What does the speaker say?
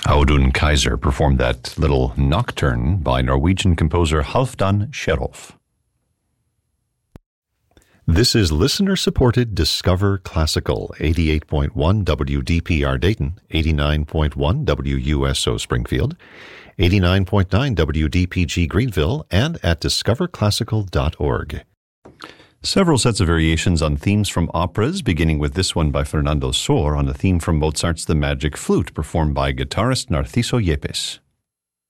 Audun Kaiser performed that little nocturne by Norwegian composer Halfdan Kjerulf. This is listener-supported Discover Classical, 88.1 WDPR Dayton, 89.1 WUSO Springfield, 89.9 WDPG Greenville, and at discoverclassical.org. Several sets of variations on themes from operas, beginning with this one by Fernando Sor on a theme from Mozart's The Magic Flute, performed by guitarist Narciso Yepes.